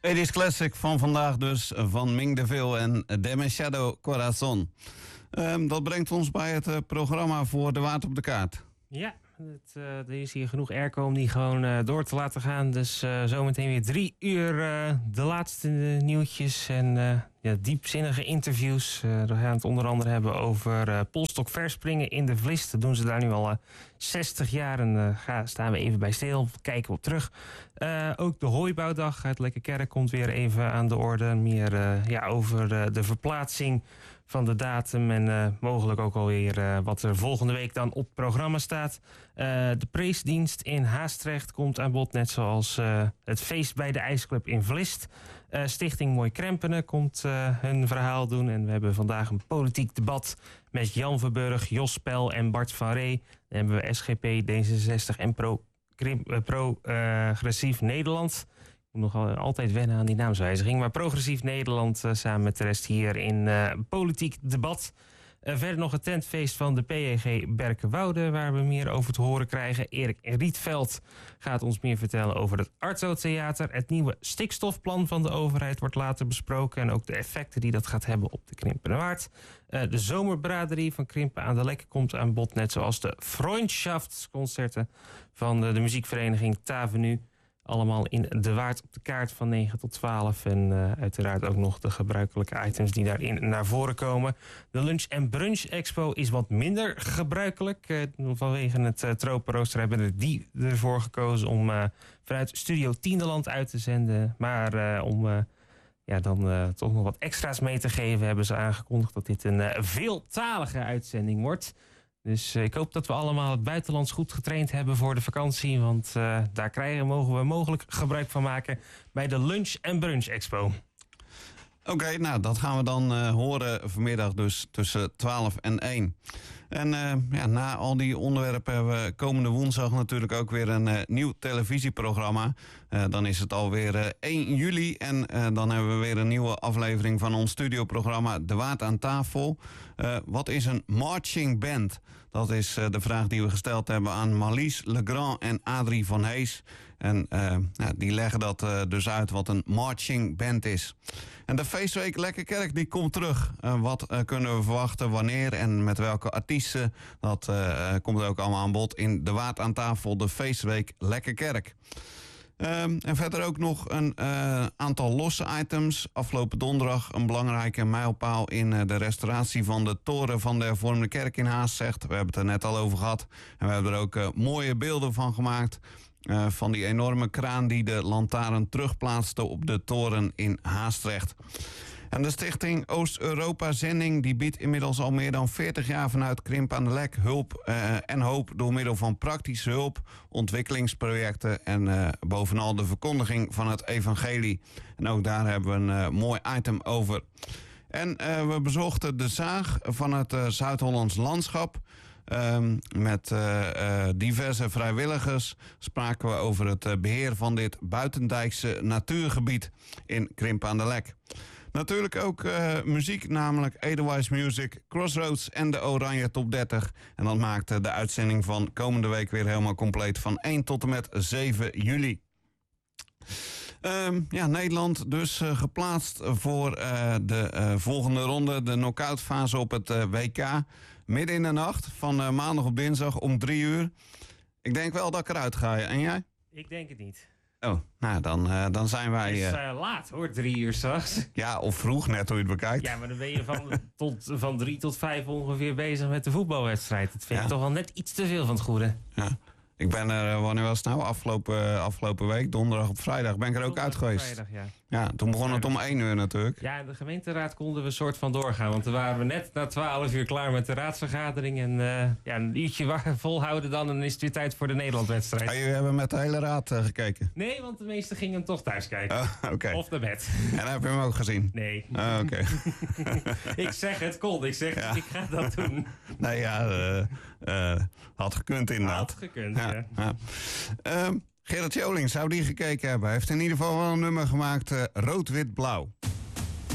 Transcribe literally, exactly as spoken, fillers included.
eighties Classic van vandaag dus, van Ming DeVille en Demasiado Corazon. Um, dat brengt ons bij het uh, programma voor De Waard op de Kaart. Ja, het, uh, er is hier genoeg airco om die gewoon uh, door te laten gaan. Dus uh, zometeen weer drie uur uh, de laatste uh, nieuwtjes en uh, ja, diepzinnige interviews. Uh, we gaan het onder andere hebben over uh, polstok verspringen in de Vlist. Dat doen ze daar nu al uh, zestig jaar en uh, gaan, staan we even bij stil. Kijken we op terug. Uh, ook de hooibouwdag uit Lekkerkerk komt weer even aan de orde. Meer uh, ja, over uh, de verplaatsing van de datum en uh, mogelijk ook alweer uh, wat er volgende week dan op het programma staat. Uh, de preesdienst in Haastrecht komt aan bod, net zoals uh, het feest bij de IJsclub in Vlist. Uh, Stichting Mooi Krempenen komt uh, hun verhaal doen. En we hebben vandaag een politiek debat met Jan Verburg, Jos Pel en Bart van Ree. Dan hebben we S G P, D zesenzestig en Pro, uh, Progressief Nederland. Ik moet nog altijd wennen aan die naamswijziging. Maar Progressief Nederland uh, samen met de rest hier in uh, politiek debat. Uh, verder nog het tentfeest van de P E G Berkenwoude, waar we meer over te horen krijgen. Erik Rietveld gaat ons meer vertellen over het Arto Theater. Het nieuwe stikstofplan van de overheid wordt later besproken. En ook de effecten die dat gaat hebben op de Krimpenerwaard. Uh, de zomerbraderie van Krimpen aan de Lek komt aan bod. Net zoals de Freundschaftsconcerten van de, de muziekvereniging Tavenu. Allemaal in De Waard op de Kaart van negen tot twaalf. En uh, uiteraard ook nog de gebruikelijke items die daarin naar voren komen. De Lunch en Brunch Expo is wat minder gebruikelijk. Uh, vanwege het uh, tropenrooster hebben we die ervoor gekozen om uh, vanuit Studio Tiendeland uit te zenden. Maar uh, om uh, ja, dan uh, toch nog wat extra's mee te geven, hebben ze aangekondigd dat dit een uh, veeltalige uitzending wordt. Dus uh, ik hoop dat we allemaal het buitenlands goed getraind hebben voor de vakantie. Want uh, daar krijgen, mogen we mogelijk gebruik van maken bij de Lunch en Brunch Expo. Oké, okay, nou dat gaan we dan uh, horen vanmiddag dus tussen twaalf en één. En uh, ja, na al die onderwerpen hebben we komende woensdag natuurlijk ook weer een uh, nieuw televisieprogramma. Uh, dan is het alweer uh, één juli en uh, dan hebben we weer een nieuwe aflevering van ons studioprogramma De Waard aan tafel. Uh, wat is een marching band? Dat is uh, de vraag die we gesteld hebben aan Marlies Legrand en Adrie van Hees. En uh, ja, die leggen dat uh, dus uit wat een marching band is. En de feestweek Lekkerkerk die komt terug. Uh, wat uh, kunnen we verwachten, wanneer en met welke artiesten? Dat uh, komt ook allemaal aan bod in De Waard aan tafel, de feestweek Lekkerkerk. Um, en verder ook nog een uh, aantal losse items. Afgelopen donderdag een belangrijke mijlpaal in uh, de restauratie van de toren van de hervormde kerk in Haastrecht. We hebben het er net al over gehad. En we hebben er ook uh, mooie beelden van gemaakt. Uh, van die enorme kraan die de lantaarn terugplaatste op de toren in Haastrecht. En de stichting Oost-Europa Zending die biedt inmiddels al meer dan veertig jaar vanuit Krimpen aan de Lek hulp uh, en hoop door middel van praktische hulp, ontwikkelingsprojecten en uh, bovenal de verkondiging van het evangelie. En ook daar hebben we een uh, mooi item over. En uh, we bezochten de zaag van het uh, Zuid-Hollands landschap. Um, met uh, uh, diverse vrijwilligers spraken we over het uh, beheer van dit buitendijkse natuurgebied in Krimpen aan de Lek. Natuurlijk ook uh, muziek, namelijk Edelweiss Music, Crossroads en de Oranje Top dertig. En dat maakte de uitzending van komende week weer helemaal compleet van één tot en met zeven juli. Um, ja, Nederland dus uh, geplaatst voor uh, de uh, volgende ronde, de knock-out fase op het uh, W K. Midden in de nacht, van uh, maandag op dinsdag om drie uur. Ik denk wel dat ik eruit ga. En jij? Ik denk het niet. Oh, nou dan, uh, dan zijn wij... Het is uh, uh, laat hoor, drie uur straks. Ja, of vroeg, net hoe je het bekijkt. Ja, maar dan ben je van, tot, van drie tot vijf ongeveer bezig met de voetbalwedstrijd. Dat vind ik ja. toch wel net iets te veel van het goede. Ja. Ik ben er, wanneer was het nou? Afgelopen, afgelopen week, donderdag op vrijdag, ben ik er ook uit geweest. Vrijdag, ja. Ja, toen begon het om één uur natuurlijk. Ja, in de gemeenteraad konden we soort van doorgaan. Want dan waren we net na twaalf uur klaar met de raadsvergadering. En uh, ja, een uurtje volhouden dan en dan is het weer tijd voor de Nederlandwedstrijd. Ah, jullie hebben met de hele raad uh, gekeken? Nee, want de meesten gingen toch thuis kijken. Oh, okay. Of naar bed. En heb je hem ook gezien? Nee. Oh, oké. Ik zeg het, kon. Ik zeg, ja. ik ga dat doen. Nee, ja, uh, uh, had gekund inderdaad. Had gekund, ja. ja. ja. Uh, Gerard Joling zou die gekeken hebben. Hij heeft in ieder geval wel een nummer gemaakt, uh, Rood, Wit, Blauw.